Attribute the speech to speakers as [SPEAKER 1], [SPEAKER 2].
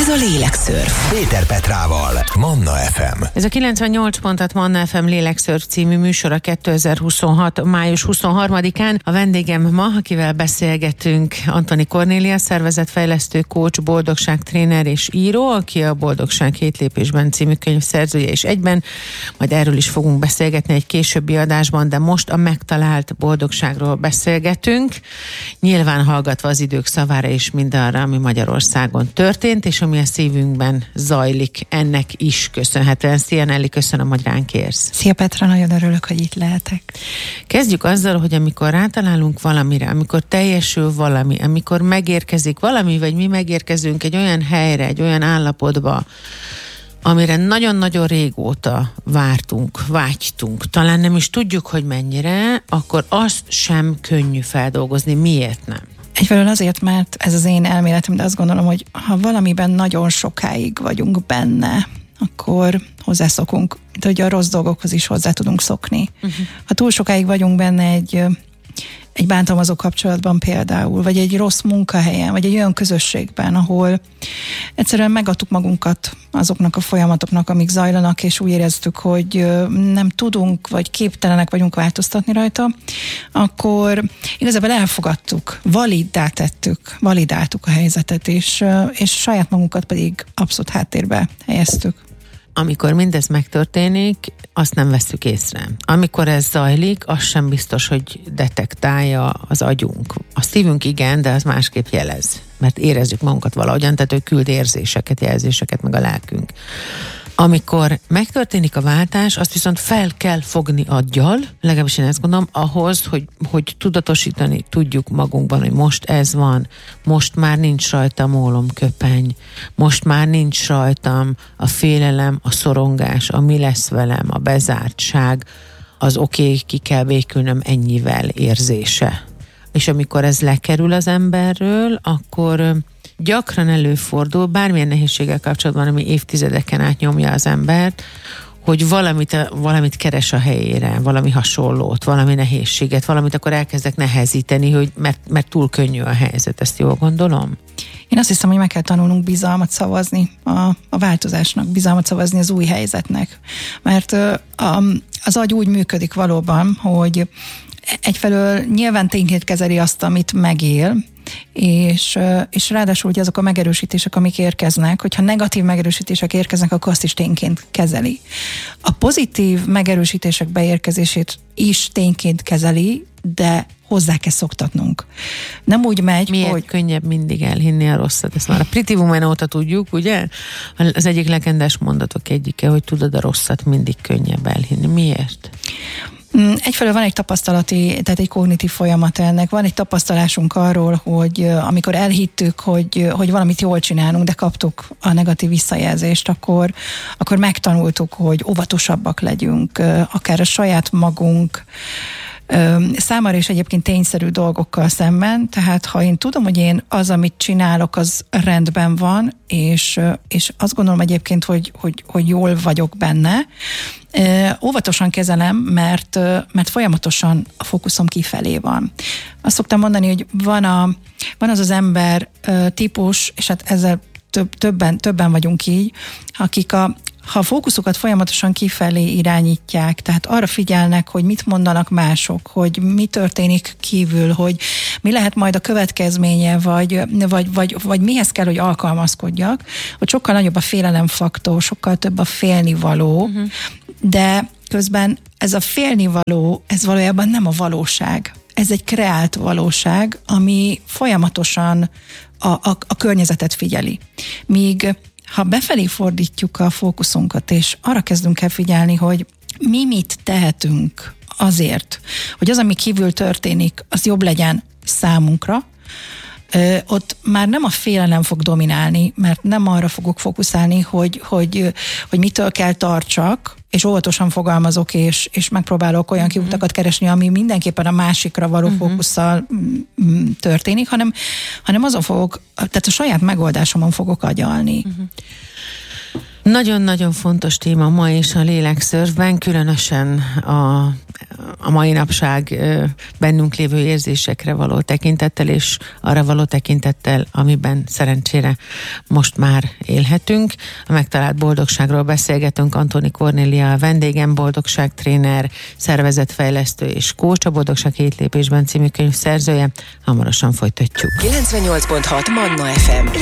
[SPEAKER 1] Ez a Lélekszörf.
[SPEAKER 2] Péter Petrával, Manna FM.
[SPEAKER 3] Ez a 98 pontat Manna FM Lélekszörf című műsora 2026. május 23-án. A vendégem ma, akivel beszélgetünk, Antoni Kornélia, szervezetfejlesztő, coach, boldogságtréner és író, aki a Boldogság 7 lépésben című könyv szerzője és egyben. Majd erről is fogunk beszélgetni egy későbbi adásban, de most a megtalált boldogságról beszélgetünk. Nyilván hallgatva az idők szavára és mindarra, ami Magyarországon történt, és ami a szívünkben zajlik, ennek is köszönhetően. Szia Nelly, köszönöm, hogy ránk érsz.
[SPEAKER 4] Szia Petra, nagyon örülök, hogy itt lehetek.
[SPEAKER 3] Kezdjük azzal, hogy amikor rátalálunk valamire, amikor teljesül valami, amikor megérkezik valami, vagy mi megérkezünk egy olyan helyre, egy olyan állapotba, amire nagyon-nagyon régóta vártunk, vágytunk, talán nem is tudjuk, hogy mennyire, akkor azt sem könnyű feldolgozni. Miért nem?
[SPEAKER 4] Egyfelől azért, mert ez az én elméletem, de azt gondolom, hogy ha valamiben nagyon sokáig vagyunk benne, akkor hozzászokunk, de hogy a rossz dolgokhoz is hozzá tudunk szokni. Ha túl sokáig vagyunk benne egy bántalmazó kapcsolatban például, vagy egy rossz munkahelyen, vagy egy olyan közösségben, ahol egyszerűen megadtuk magunkat azoknak a folyamatoknak, amik zajlanak, és úgy éreztük, hogy nem tudunk, vagy képtelenek vagyunk változtatni rajta, akkor igazából elfogadtuk, validáltuk a helyzetet, és saját magunkat pedig abszolút háttérbe helyeztük.
[SPEAKER 3] Amikor mindez megtörténik, azt nem vesszük észre. Amikor ez zajlik, az sem biztos, hogy detektálja az agyunk. A szívünk igen, de az másképp jelez. Mert érezzük magunkat valahogyan, tehát ő küld érzéseket, jelzéseket, meg a lelkünk. Amikor megtörténik a váltás, azt viszont fel kell fogni aggyal, legalábbis én ezt gondolom, ahhoz, hogy tudatosítani tudjuk magunkban, hogy most ez van, most már nincs rajtam ólomköpeny, most már nincs rajtam a félelem, a szorongás, a mi lesz velem, a bezártság, az oké, ki kell békülnöm ennyivel érzése. És amikor ez lekerül az emberről, akkor gyakran előfordul, bármilyen nehézséggel kapcsolatban, ami évtizedeken át nyomja az embert, hogy valamit keres a helyére, valami hasonlót, valami nehézséget, valamit akkor elkezdek nehezíteni, hogy mert túl könnyű a helyzet. Ezt jól gondolom?
[SPEAKER 4] Én azt hiszem, hogy meg kell tanulnunk bizalmat szavazni a változásnak, bizalmat szavazni az új helyzetnek. Mert az agy úgy működik valóban, hogy egyfelől nyilván tényként kezeli azt, amit megél, és ráadásul ugye azok a megerősítések, amik érkeznek, hogyha negatív megerősítések érkeznek, akkor azt is tényként kezeli. A pozitív megerősítések beérkezését is tényként kezeli, de hozzá kell szoktatnunk. Nem úgy megy,
[SPEAKER 3] miért
[SPEAKER 4] hogy...
[SPEAKER 3] könnyebb mindig elhinni a rosszat? Ezt már a Pretty Woman óta tudjuk, ugye? Az egyik legendás mondatok egyike, hogy tudod, a rosszat mindig könnyebb elhinni. Miért?
[SPEAKER 4] Egyfelől van egy tapasztalati, tehát egy kognitív folyamat ennek. Van egy tapasztalásunk arról, hogy amikor elhittük, hogy valamit jól csinálunk, de kaptuk a negatív visszajelzést, akkor megtanultuk, hogy óvatosabbak legyünk, akár a saját magunk számára is egyébként tényszerű dolgokkal szemben, tehát ha én tudom, hogy én az, amit csinálok, az rendben van, és azt gondolom egyébként, hogy jól vagyok benne, óvatosan kezelem, mert folyamatosan a fókuszom kifelé van. Azt szoktam mondani, hogy van az ember típus, és hát ezzel többen vagyunk így, akik ha a fókuszukat folyamatosan kifelé irányítják, tehát arra figyelnek, hogy mit mondanak mások, hogy mi történik kívül, hogy mi lehet majd a következménye, vagy mihez kell, hogy alkalmazkodjak, hogy sokkal nagyobb a félelemfaktor, sokkal több a félnivaló, de közben ez a félnivaló, ez valójában nem a valóság. Ez egy kreált valóság, ami folyamatosan a környezetet figyeli. Míg ha befelé fordítjuk a fókuszunkat, és arra kezdünk el figyelni, hogy mi mit tehetünk azért, hogy az, ami kívül történik, az jobb legyen számunkra, ott már nem a félelem fog dominálni, mert nem arra fogok fókuszálni, hogy mitől kell tartsak, és óvatosan fogalmazok, és megpróbálok olyan kiutakat keresni, ami mindenképpen a másikra való fókusszal történik, hanem azon fogok, tehát a saját megoldásomon fogok agyalni.
[SPEAKER 3] Nagyon-nagyon fontos téma ma is a lélekszörfben, különösen a mai napság bennünk lévő érzésekre való tekintettel, és arra való tekintettel, amiben szerencsére most már élhetünk. A megtalált boldogságról beszélgetünk. Antóni Kornélia a vendégem, boldogságtréner, szervezetfejlesztő és coach, a Boldogság 7 lépésben című könyv szerzője. Hamarosan folytatjuk.
[SPEAKER 1] 98.6 Manna FM.